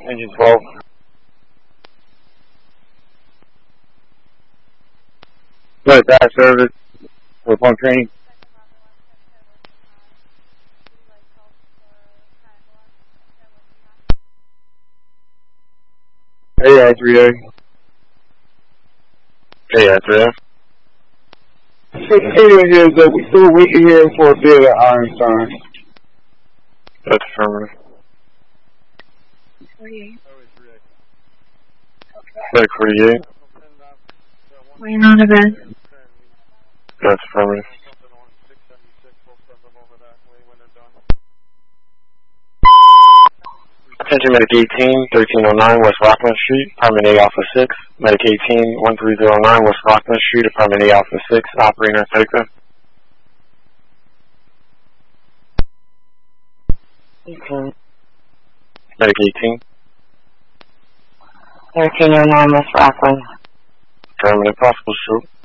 Engine 12. Good, that service for pump training. AR3A. AR3F. Here, we're waiting here for a bid at Einstein. That's affirmative. 48. Medic 48. Waiting on a bed. That's affirmative. Attention Medic 18, 1309 West Rockland Street, Apartment A Alpha 6. Medic 18, 1309 West Rockland Street, Apartment A Alpha 6, operator Psycho. 18. Medic 18. 1309 West Rockland. Affirmative, possible stroke.